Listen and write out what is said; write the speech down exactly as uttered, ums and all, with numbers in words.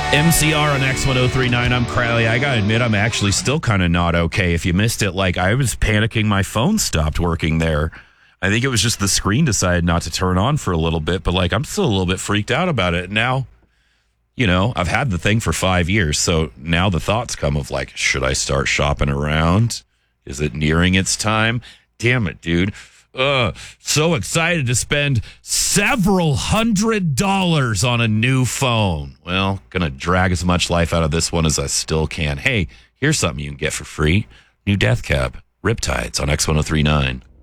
M C R on X ten thirty-nine. I'm Crowley. I gotta admit, I'm actually still kind of not okay. If you missed it, like, I was panicking. My phone stopped working there. I think it was just the screen decided not to turn on for a little bit, but, like, I'm still a little bit freaked out about it. Now, you know, I've had the thing for five years, so now the thoughts come of, like, should I start shopping around? Is it nearing its time? Damn it, dude. Uh, so excited to spend several hundred dollars on a new phone. Well, gonna drag as much life out of this one as I still can. Hey, here's something you can get for free. New Death Cab, Riptides on X ten thirty-nine.